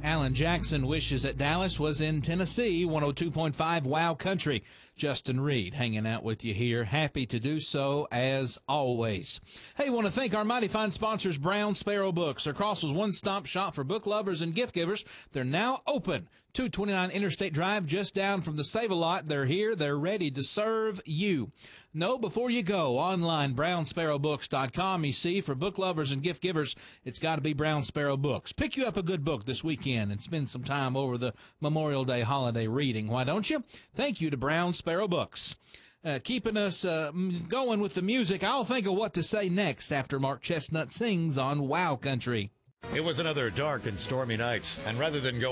Alan Jackson wishes that Dallas was in Tennessee, 102.5 Wow Country. Justin Reed hanging out with you here. Happy to do so as always. Hey, want to thank our mighty fine sponsors, Brown Sparrow Books. They're Crossville's one-stop shop for book lovers and gift givers. They're now open. 229 Interstate Drive, just down from the Save-A-Lot. They're here. They're ready to serve you. Know before you go, online, brownsparrowbooks.com. You see, for book lovers and gift givers, it's got to be Brown Sparrow Books. Pick you up a good book this weekend and spend some time over the Memorial Day holiday reading. Why don't you? Thank you to Brown Sparrow Books. Keeping us going with the music, I'll think of what to say next after Mark Chestnut sings on Wow Country. It was another dark and stormy night, and rather than go